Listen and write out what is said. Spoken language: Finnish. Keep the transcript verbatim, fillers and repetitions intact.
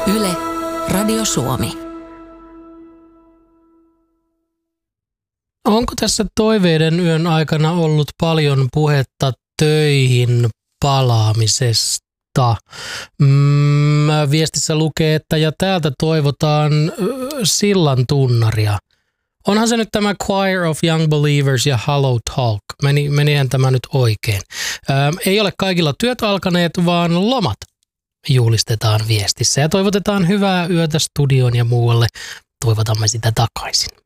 Yle, Radio Suomi. Onko tässä toiveiden yön aikana ollut paljon puhetta töihin palaamisesta? Mm, viestissä lukee, että ja täältä toivotaan sillan tunnaria. Onhan se nyt tämä Choir of Young Believers ja Hello Talk. Meni, menihän tämä nyt oikein. Ää, ei ole kaikilla työt alkaneet, vaan lomat juhlistetaan viestissä. Ja toivotetaan hyvää yötä studioon ja muualle. Toivotamme sitä takaisin.